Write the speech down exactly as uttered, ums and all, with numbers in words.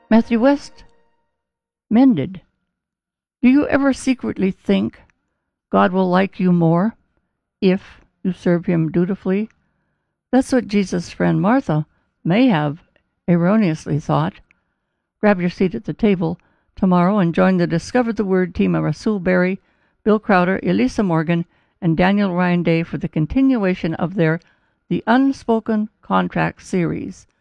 Matthew West, Mended. Do you ever secretly think God will like you more if you serve him dutifully? That's what Jesus' friend Martha may have erroneously thought. Grab your seat at the table tomorrow and join the Discover the Word team of Rasul Berry, Bill Crowder, Elisa Morgan, and Daniel Ryan Day for the continuation of their The Unspoken Contract series.